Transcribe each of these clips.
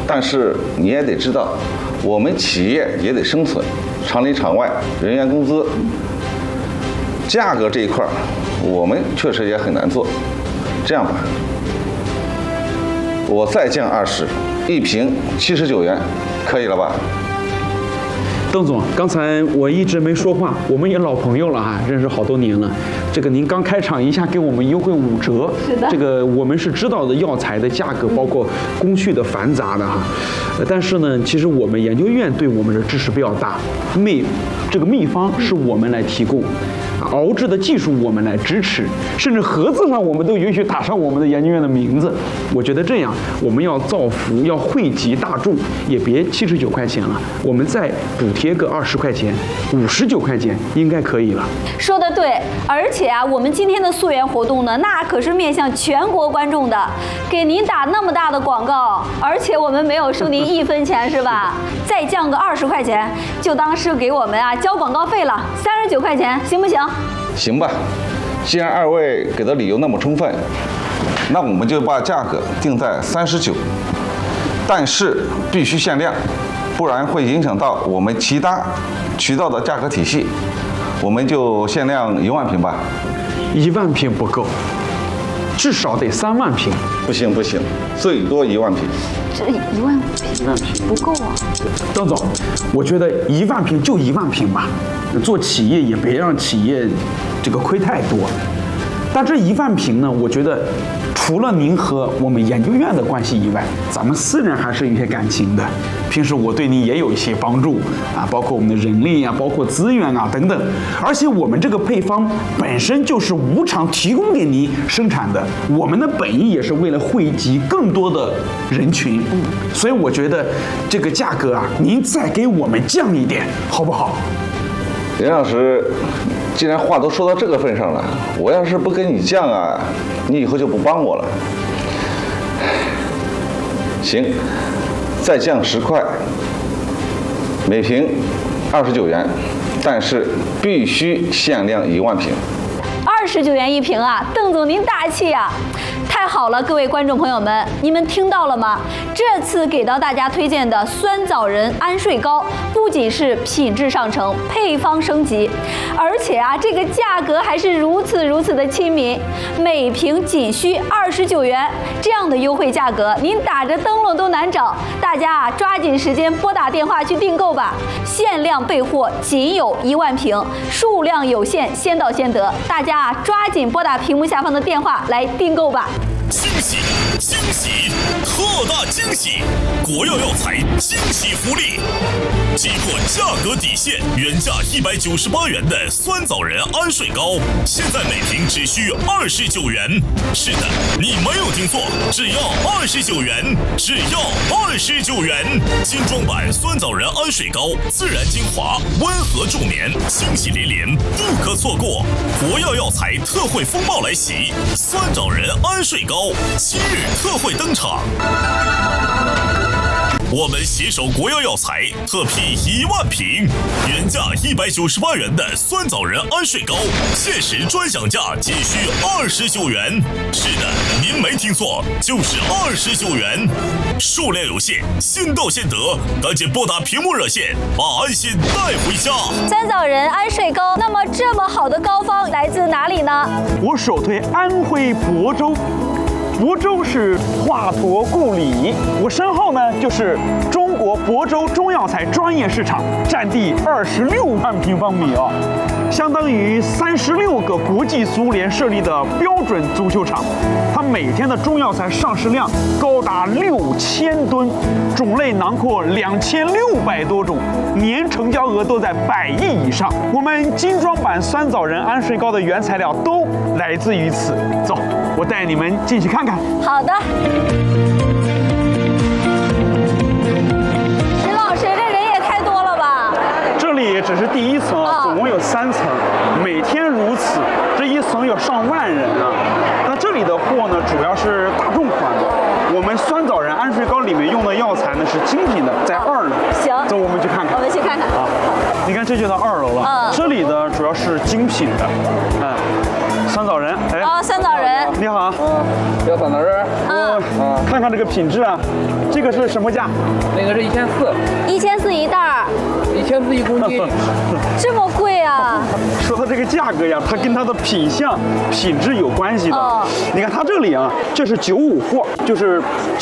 但是你也得知道，我们企业也得生存，厂里厂外，人员工资，价格这一块我们确实也很难做。这样吧，我再降20，一瓶79元，可以了吧？ 邓总，刚才我一直没说话，我们也老朋友了哈，认识好多年了。这个您刚开场一下给我们优惠5折， 是的， 这个我们是知道的药材的价格，包括工序的繁杂的哈。但是呢，其实我们研究院对我们的支持比较大，这个秘方是我们来提供。熬制的技术我们来支持，甚至盒子上我们都允许打上我们的研究院的名字。我觉得这样，我们要造福，要惠及大众，也别79块钱了，我们再补贴个20块钱，59块钱应该可以了。 说得对，而且啊，我们今天的溯源活动呢，那可是面向全国观众的，给您打那么大的广告，而且我们没有收您1分钱，是吧？再降个20块钱，就当是给我们啊交广告费了，39块钱，行不行？ 行吧，既然2位给的理由那么充分，那我们就把价格定在39，但是必须限量，不然会影响到我们其他渠道的价格体系。我们就限量1万瓶吧。 1万瓶不够，至少得3万瓶。 不行不行，最多1万瓶。 这1万瓶不够啊。 邓总，我觉得1万瓶就1万瓶吧，做企业也别让企业这个亏太多。但这1万瓶呢，我觉得除了您和我们研究院的关系以外，咱们私人还是有些感情的。平时我对您也有一些帮助啊，包括我们的人力啊，包括资源啊等等。而且我们这个配方本身就是无偿提供给您生产的，我们的本意也是为了惠及更多的人群。所以我觉得这个价格啊，您再给我们降一点，好不好？ 任老师，既然话都说到这个份上了，我要是不跟你降啊，你以后就不帮我了。行，再降10块，每瓶29元，但是必须限量1万瓶。 29元1瓶啊，邓总您大气啊！太好了，各位观众朋友们，你们听到了吗？这次给到大家推荐的酸枣仁安睡膏，不仅是品质上乘，配方升级，而且啊，这个价格还是如此的亲民，每瓶仅需29元，这样的优惠价格，您打着灯笼都难找。大家啊，抓紧时间拨打电话去订购吧，限量备货，仅有1万瓶，数量有限，先到先得。大家啊，抓紧拨打屏幕下方的电话来订购吧。 惊喜！惊喜！特大惊喜！国药药材惊喜福利！击破价格底线，原价198元的酸枣仁安睡膏，现在每瓶只需29元。是的，你没有听错，只要29元，只要29元！精装版酸枣仁安睡膏，自然精华，温和助眠，惊喜连连，不可错过！国药药材特惠风暴来袭，酸枣仁安睡膏7日特惠登场。我们携手国药药材特批1万瓶，原价198元的酸枣仁安睡膏，限时专享价仅需29元。是的，您没听错，就是29元，数量有限，先到先得，赶紧拨打屏幕热线，把安心带回家。 酸枣仁安睡膏，那么这么好的膏方来自哪里呢？ 我首推安徽亳州。亳州是华佗故里，我身后呢就是中国亳州中药材专业市场，占地26万平方米哦，相当于36个国际足联设立的标准足球场。它每天的中药材上市量高达6000吨，种类囊括2600多种，年成交额都在100亿以上。我们精装版酸枣仁安睡膏的原材料都来自于此。走，我带你们进去看看。 好的。林老师，这人也太多了吧？ 这里只是第1层啊，总共有3层，每天如此，这1层有上万人啊。那这里的货呢，主要是大众款的。我们酸枣仁安睡膏里面用的药材呢是精品的，在2楼。 行， 走，我们去看看。 我们去看看啊。你看，这就到2楼了。这里的主要是精品的，酸枣仁，哎。 好，酸枣仁。 你好。 要酸枣仁。 看看这个品质啊，这个是什么价？ 那个是1400，1400 一袋儿 ，1400一公斤。 这么贵啊？ 说到这个价格呀，它跟它的品相、品质有关系的。你看它这里啊，这是95货，就是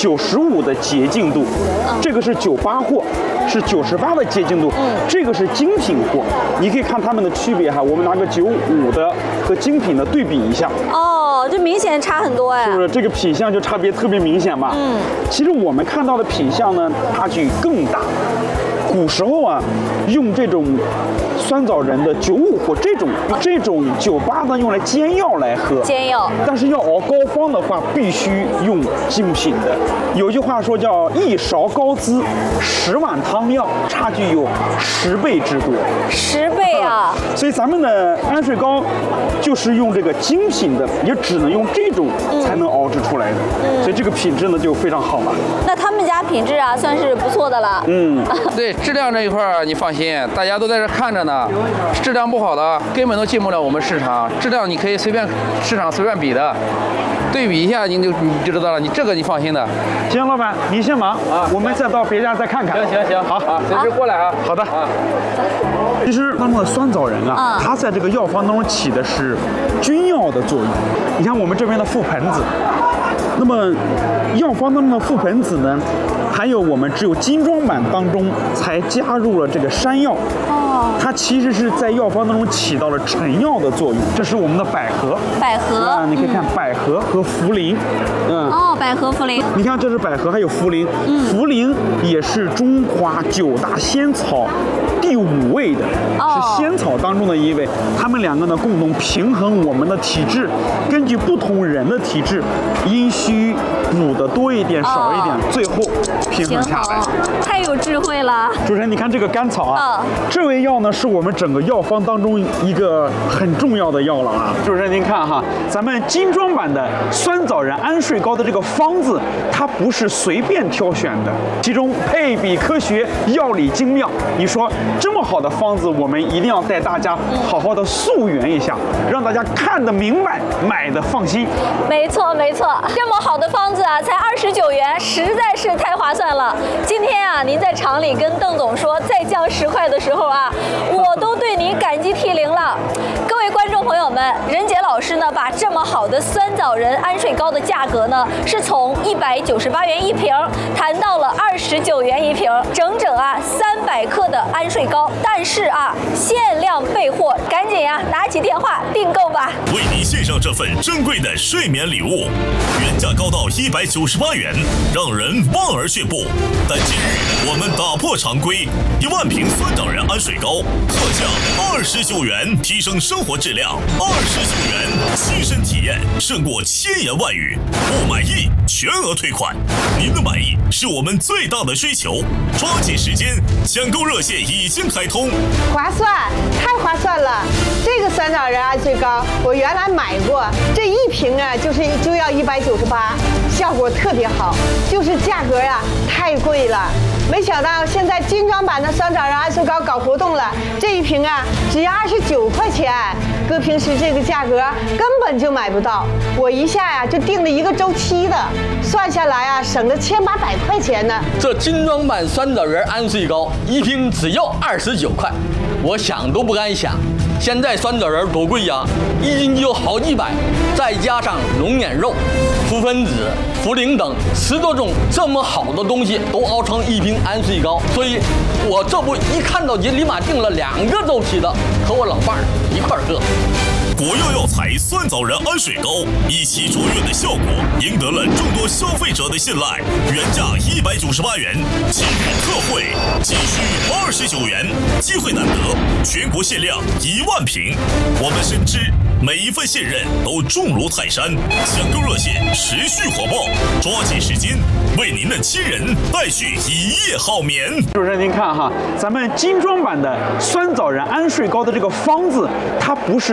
95的洁净度，这个是98货，是98的洁净度，这个是精品货。你可以看它们的区别哈，我们拿个95的和精品的对比一下。 哦，这明显差很多哎。 是不是这个品相就差别特别明显嘛？其实我们看到的品相呢，差距更大。古时候啊，用这种酸枣仁的95货这种98呢，用来煎药来喝。 煎药。但是要熬膏方的话，必须用精品的。有句话说叫1勺膏滋，10碗汤药，差距有10倍之多。 10倍啊！ 所以咱们的安睡膏就是用这个精品的，也只能用这种才能熬制出来的。所以这个品质呢就非常好了。 那他们家品质啊，算是不错的了。 对，质量这一块儿你放心，大家都在这看着呢。质量不好的根本都进不了我们市场，质量你可以市场随便比的，对比一下你就知道了。你这个你放心的。 行，老板您先忙啊，我们再到别家再看看。 行，好啊，随时过来啊。 好的啊。其实当中的酸枣仁啊，它在这个药方当中起的是君药的作用。你看我们这边的覆盆子，那么药方当中的覆盆子呢，还有我们只有精装版当中才加入了这个山药。它其实是在药方当中起到了成药的作用。这是我们的百合。百合啊，你可以看百合和茯苓。 百合茯苓。 你看这是百合，还有茯苓。茯苓也是中华9大仙草第5位的，是仙草当中的1位。它们两个呢共同平衡我们的体质，根据不同人的体质，阴虚补的多一点少一点，最后平衡下来。 太有智慧了。 主持人，你看这个甘草啊，这味药呢是我们整个药方当中一个很重要的药了啊。主持人您看哈，咱们精装版的酸枣仁安睡膏的这个方子，它不是随便挑选的，其中配比科学，药理精妙。你说这么好的方子，我们一定要带大家好好的溯源一下，让大家看得明白，买的放心。 没错，这么好的方子啊，才29元，实在是太划算了。今天啊，您在厂里跟邓总说再降10块的时候啊，我都对您感激涕零了。各位观众朋友们，任杰老师呢，把这么好的酸枣仁安睡膏的价格呢，是从198元一瓶谈到了29元一瓶，整整啊300克的安睡膏。但是啊，限量备货，赶紧啊拿起电话订购吧。 为您献上这份珍贵的睡眠礼物，原价高到198元，让人望而却步。但今日我们打破常规，1万瓶酸枣仁安睡膏特价29元，提升生活质量。29元，亲身体验胜过千言万语。不满意全额退款，您的满意是我们最大的追求。抓紧时间，抢购热线已经开通。 划算，太划算了！这个酸枣仁安睡膏我原来买过，这一瓶啊就要198，效果特别好，就是价格呀太贵了。没想到现在精装版的酸枣仁安睡膏搞活动了，这一瓶啊只要29块钱，搁平时这个价格根本就买不到。我一下呀就订了1个周期的，算下来啊省了1800块钱呢。 这精装版酸枣仁安睡膏一瓶只要29块，我想都不敢想。现在酸枣仁多贵呀，一斤就有好几百，再加上龙眼肉、覆盆子、茯苓等10多种这么好的东西都熬成一瓶安睡膏，所以我这不一看到就立马订了2个周期的，和我老伴儿一块儿喝。 国药药材酸枣仁安睡膏一起卓越的效果，赢得了众多消费者的信赖。原价198元，今日特惠仅需29元，机会难得，全国限量1万瓶。我们深知每一份信任都重如泰山，抢购热线持续火爆，抓紧时间为您的亲人带去一夜好眠。 主持人您看哈，咱们精装版的酸枣仁安睡膏的这个方子，它不是随便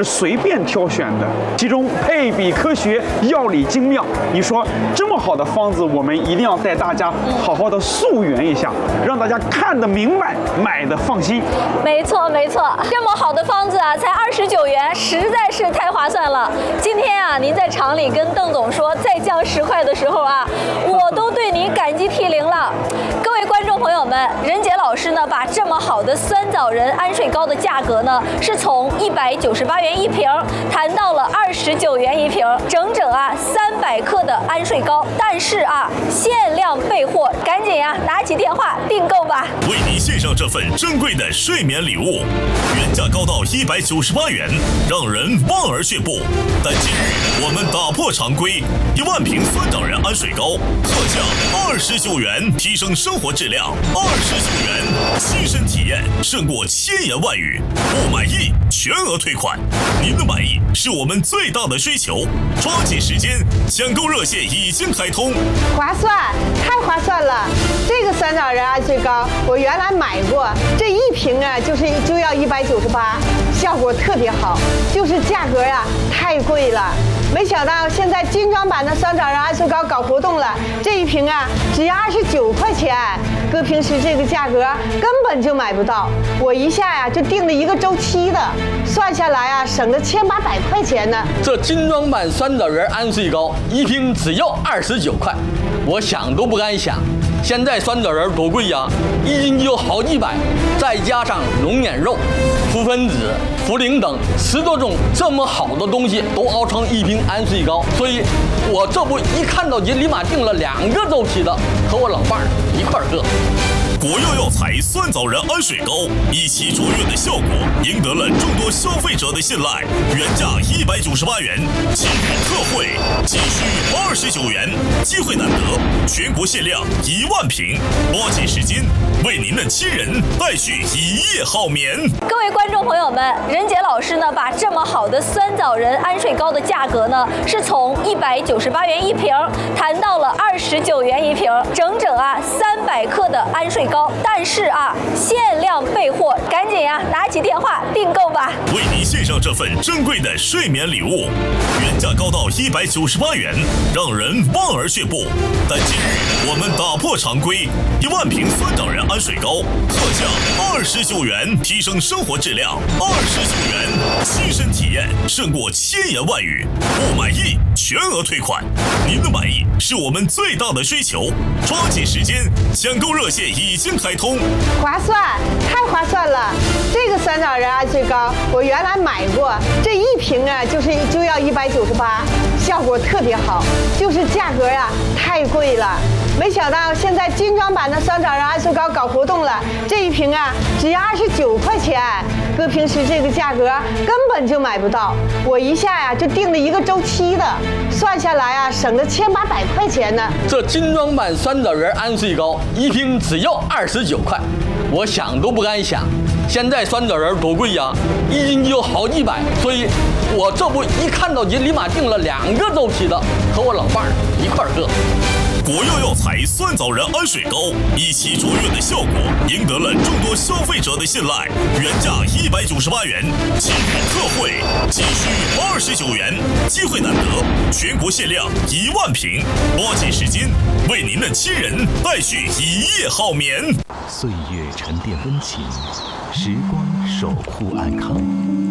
便挑选的，其中配比科学，药理精妙。你说这么好的方子，我们一定要带大家好好的溯源一下，让大家看得明白，买的放心。 没错没错，这么好的方子啊，才29元，实在是太划算了。今天啊，您在厂里跟邓总说再降10块的时候啊，我都对您感激涕零了。各位观众朋友们，任杰老师呢，把这么好的酸枣仁安睡膏的价格呢，是从198元一瓶谈到了29元一瓶，整整啊300克的安睡膏。但是啊，限量备货，赶紧呀，拿起电话订购吧。 为您献上这份珍贵的睡眠礼物，原价高到198元，让人望而却步。但今日我们打破常规，1万瓶酸枣仁安睡膏特价29元，提升生活质量，29元，亲身体验胜过千言万语。不满意全额退款，您的满意是我们最大的追求。抓紧时间，抢购热线已经开通。 划算，太划算了！这个酸枣仁安睡膏我原来买过，这一瓶啊就要198，效果特别好，就是价格啊太贵了。没想到现在精装版的酸枣仁安睡膏搞活动了，这一瓶啊只要29块钱，搁平时这个价格根本就买不到。我一下呀就订了1个周期的，算下来啊省了1800块钱呢。 这精装版酸枣仁安睡膏一瓶只要29块，我想都不敢想。现在酸枣仁多贵呀，1斤就好几百，再加上龙眼肉、脯分子、茯苓等10多种这么好的东西都熬成一瓶安睡膏，所以我这不一看到就立马订了2个周期的，和我老伴儿一块儿喝。 国药药材酸枣仁安睡膏一起卓越的效果，赢得了众多消费者的信赖。原价198元，今日特惠仅需29元，机会难得，全国限量1万瓶，抓紧时间，为您的亲人带去一夜好眠。 各位观众朋友们，任杰老师呢，把这么好的酸枣仁安睡膏的价格呢，是从198元一瓶谈到了29元一瓶，整整啊300克的安睡膏。但是啊，限量备货，赶紧呀，拿起电话订购吧。 为您献上这份珍贵的睡眠礼物，原价高到198元，让人望而却步。但今日我们打破常规，1万瓶酸枣仁安睡膏特价29元，提升生活质量，29元，亲身体验胜过千言万语。不满意全额退款，您的满意是我们最大的追求。抓紧时间，抢购热线已经开通。 划算，太划算了！这个酸枣仁安睡膏我原来买过，这一瓶啊就要198，效果特别好，就是价格啊太贵了。没想到现在精装版的酸枣仁安睡膏搞活动了，这一瓶啊只要29块钱，搁平时这个价格根本就买不到。我一下呀就订了1个周期的，算下来啊省了1800块钱呢。 这精装版酸枣仁安睡膏一瓶只要29块，我想都不敢想。现在酸枣仁多贵呀，1斤就好几百，所以我这不一看到就立马订了2个周期的，和我老伴儿一块儿喝。 国药药材酸枣仁安睡膏一起卓越的效果，赢得了众多消费者的信赖。原价198元，今日特惠仅需29元，机会难得，全国限量1万瓶，抓紧时间，为您的亲人带去一夜好眠。 岁月沉淀温情，时光守护安康。